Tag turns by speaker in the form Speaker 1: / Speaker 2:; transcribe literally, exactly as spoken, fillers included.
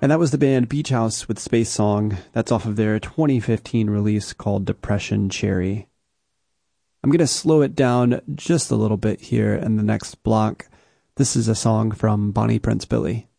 Speaker 1: And that was the band Beach House with Space Song. That's off of their twenty fifteen release called Depression Cherry. I'm going to slow it down just a little bit here in the next block. This is a song from Bonnie Prince Billy.